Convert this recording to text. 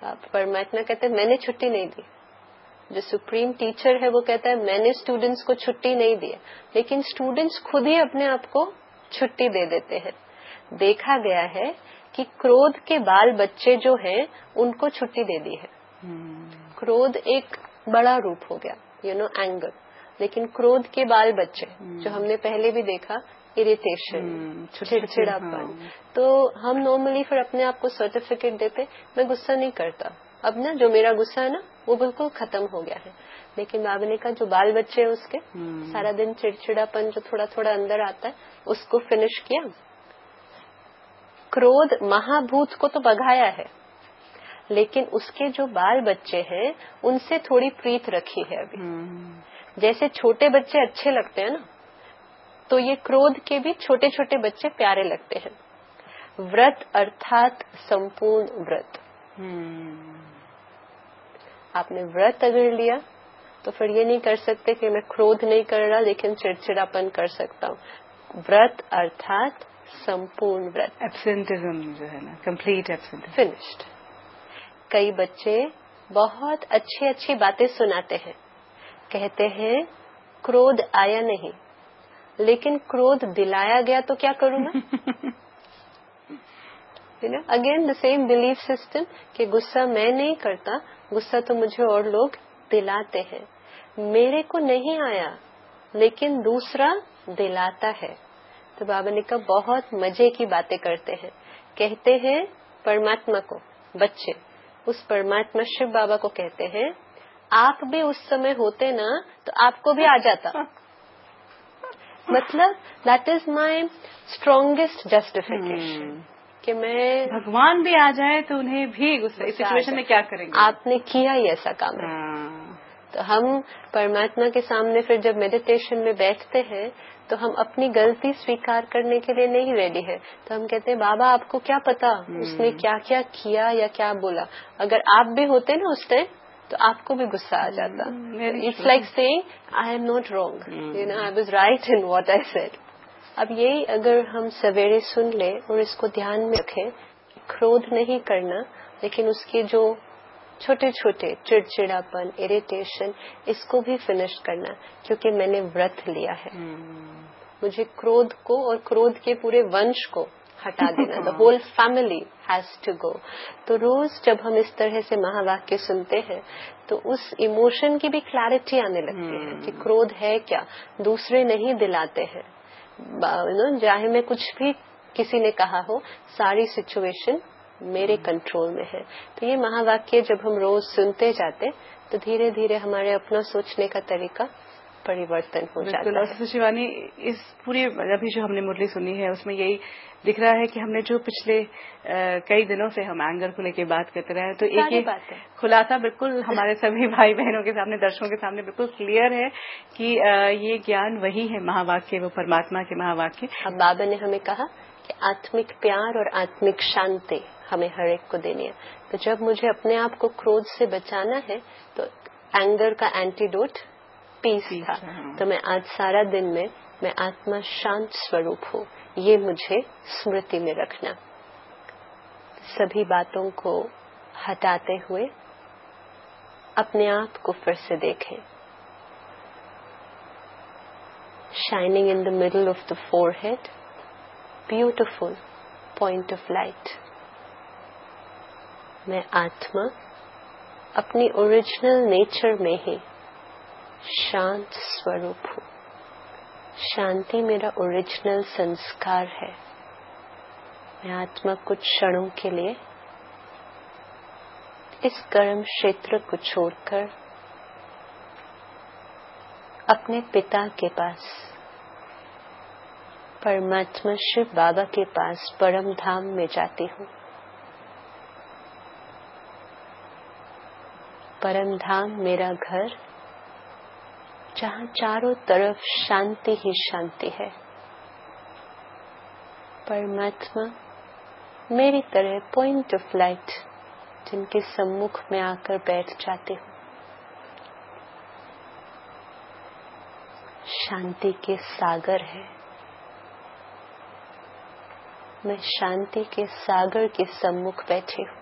आप परमात्मा कहते हैं मैंने छुट्टी नहीं दी, जो सुप्रीम टीचर है वो कहता है मैंने स्टूडेंट्स को छुट्टी नहीं दी, लेकिन स्टूडेंट्स खुद ही अपने आप को छुट्टी दे देते हैं। देखा गया है कि क्रोध के बाल बच्चे जो हैं उनको छुट्टी दे दी है। क्रोध एक बड़ा रूप हो गया, एंगर, लेकिन क्रोध के बाल बच्चे जो हमने पहले भी देखा, इरिटेशन, चिड़चिड़ापन, तो हम नॉर्मली फिर अपने आप को सर्टिफिकेट देते, मैं गुस्सा नहीं करता, अब ना जो मेरा गुस्सा है ना वो बिल्कुल खत्म हो गया है। लेकिन बाबा ने कहा जो बाल बच्चे हैं उसके सारा दिन चिड़चिड़ापन जो थोड़ा थोड़ा अंदर आता है उसको फिनिश किया। क्रोध महाभूत को तो भगाया है, लेकिन उसके जो बाल बच्चे हैं उनसे थोड़ी प्रीत रखी है अभी। जैसे छोटे बच्चे अच्छे लगते हैं ना, तो ये क्रोध के भी छोटे छोटे बच्चे प्यारे लगते हैं। व्रत अर्थात संपूर्ण व्रत। आपने व्रत अगर लिया तो फिर ये नहीं कर सकते कि मैं क्रोध नहीं कर रहा लेकिन चिड़चिड़ापन कर सकता हूँ। व्रत अर्थात संपूर्ण व्रत, एब्सेंटिज्म जो है ना, कंप्लीट एब्सेंटिज्म, फिनिश्ड। कई बच्चे बहुत अच्छी अच्छी बातें सुनाते हैं, कहते हैं क्रोध आया नहीं, लेकिन क्रोध दिलाया गया तो क्या करूं मैं? Again the same belief system कि गुस्सा मैं नहीं करता, गुस्सा तो मुझे और लोग दिलाते हैं। मेरे को नहीं आया लेकिन दूसरा दिलाता है। तो बाबा ने कहा बहुत मजे की बातें करते हैं, कहते हैं परमात्मा को, बच्चे उस परमात्मा शिव बाबा को कहते हैं आप भी उस समय होते ना तो आपको भी आ जाता। मतलब that is my strongest justification कि मैं, भगवान भी आ जाए तो उन्हें भी गुस्सा, इस सिचुएशन में क्या करेंगे? आपने किया ही ऐसा काम है। तो हम परमात्मा के सामने फिर जब मेडिटेशन में बैठते हैं तो हम अपनी गलती स्वीकार करने के लिए नहीं रेडी है। तो हम कहते हैं बाबा आपको क्या पता उसने क्या क्या किया या क्या बोला, अगर आप भी होते ना उस टाइम तो आपको भी गुस्सा आ जाता। It's like saying I am not wrong, I was right in what I said. अब यही अगर हम सवेरे सुन ले और इसको ध्यान में रखें, क्रोध नहीं करना, लेकिन उसके जो छोटे छोटे चिड़चिड़ापन, इरिटेशन, इसको भी फिनिश करना, क्योंकि मैंने व्रत लिया है। मुझे क्रोध को और क्रोध के पूरे वंश को हटा देना। The whole family has to go. तो रोज जब हम इस तरह से महावाक्य सुनते हैं तो उस इमोशन की भी क्लैरिटी आने लगती है कि क्रोध है क्या, दूसरे नहीं दिलाते हैं। चाहे मैं कुछ भी किसी ने कहा हो, सारी सिचुएशन मेरे कंट्रोल में है। तो ये महावाक्य जब हम रोज सुनते जाते तो धीरे धीरे हमारे अपना सोचने का तरीका परिवर्तन हो जाता है। और शिवानी, इस पूरी अभी जो हमने मुरली सुनी है उसमें यही दिख रहा है कि हमने जो पिछले कई दिनों से हम एंगर को लेकर बात करते रहे, तो एक ही खुलासा बिल्कुल हमारे सभी भाई बहनों के सामने, दर्शकों के सामने बिल्कुल क्लियर है कि ये ज्ञान वही है महावाक्य, वो परमात्मा के महावाक्य। अब बाबा ने हमें कहा कि आत्मिक प्यार और आत्मिक शांति हमें हर एक को देनी है। तो जब मुझे अपने आप को क्रोध से बचाना है तो एंगर का एंटीडोट पीस था। तो मैं आज सारा दिन में मैं आत्मा शांत स्वरूप हूँ, ये मुझे स्मृति में रखना। सभी बातों को हटाते हुए अपने आप को फिर से देखें। Shining in the middle of the forehead, beautiful point of light. मैं आत्मा अपनी ओरिजिनल नेचर में ही शांत स्वरूप हूँ। शांति मेरा ओरिजिनल संस्कार है। मैं आत्मा कुछ क्षणों के लिए इस कर्म क्षेत्र को छोड़कर अपने पिता के पास, परमात्मा शिव बाबा के पास, परम धाम में जाती हूँ। परम धाम मेरा घर, जहाँ चारों तरफ शांति ही शांति है। परमात्मा मेरी तरह पॉइंट ऑफ लाइट, जिनके सम्मुख में आकर बैठ जाती हूँ। शांति के सागर है। मैं शांति के सागर के सम्मुख बैठी हूँ।